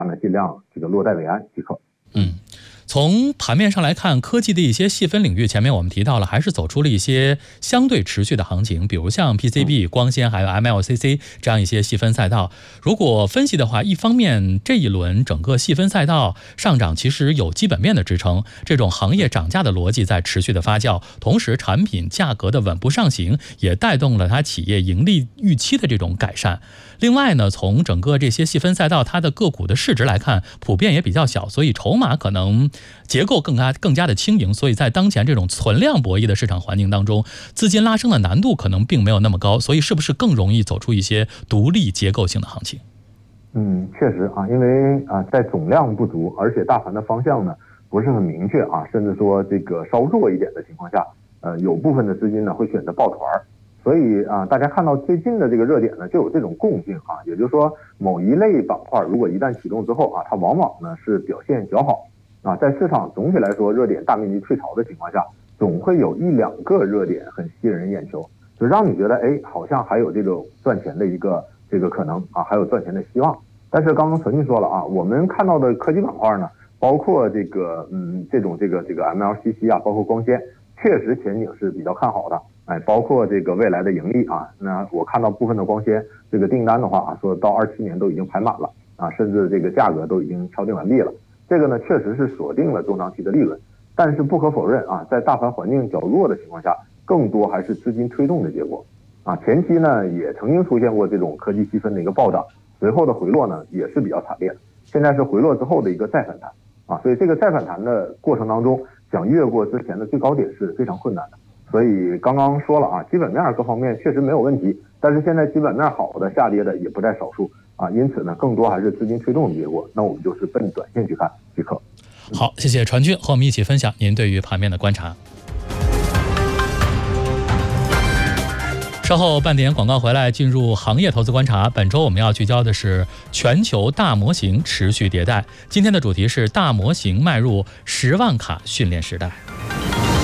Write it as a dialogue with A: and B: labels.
A: 呢尽量这个落袋为安即可。
B: 从盘面上来看，科技的一些细分领域，前面我们提到了，还是走出了一些相对持续的行情，比如像 PCB、光纤还有 MLCC 这样一些细分赛道。如果分析的话，一方面这一轮整个细分赛道上涨其实有基本面的支撑，这种行业涨价的逻辑在持续的发酵，同时产品价格的稳步上行也带动了它企业盈利预期的这种改善。另外呢，从整个这些细分赛道它的个股的市值来看，普遍也比较小，所以筹码可能结构更加的轻盈，所以在当前这种存量博弈的市场环境当中，资金拉升的难度可能并没有那么高，所以是不是更容易走出一些独立结构性的行情？
A: 确实啊，因为在总量不足，而且大盘的方向呢不是很明确啊，甚至说这个稍弱一点的情况下，有部分的资金呢会选择抱团。所以大家看到最近的这个热点呢，就有这种共性啊，也就是说某一类板块如果一旦启动之后啊，它往往呢是表现较好啊。在市场总体来说热点大面积退潮的情况下，总会有一两个热点很吸引人眼球，就让你觉得好像还有这种赚钱的一个这个可能啊，还有赚钱的希望。但是刚刚陈俊说了啊，我们看到的科技板块呢，包括这个这种MLCC 啊，包括光纤，确实前景是比较看好的。包括这个未来的盈利啊，那我看到部分的光纤这个订单的话说到27年都已经排满了啊，甚至这个价格都已经敲定完毕了。这个呢确实是锁定了中长期的利润，但是不可否认啊，在大盘环境较弱的情况下，更多还是资金推动的结果啊。前期呢也曾经出现过这种科技细分的一个暴涨，随后的回落呢也是比较惨烈的，现在是回落之后的一个再反弹啊，所以这个再反弹的过程当中，想越过之前的最高点是非常困难的。所以刚刚说了啊，基本面各方面确实没有问题，但是现在基本面好的下跌的也不在少数啊，因此呢，更多还是资金推动的结果。那我们就是奔短线去看即可。
B: 好，谢谢传军和我们一起分享您对于盘面的观察。稍后半点广告回来，进入行业投资观察。本周我们要聚焦的是全球大模型持续迭代，今天的主题是大模型迈入10万卡训练时代。